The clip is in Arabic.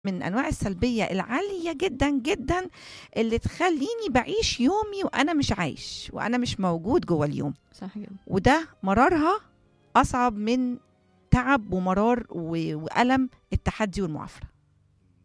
من انواع السلبيه العاليه جدا جدا اللي تخليني بعيش يومي وانا مش عايش وانا مش موجود جوه اليوم. صح كده. وده مرارها اصعب من تعب ومرار والم التحدي والمعافره.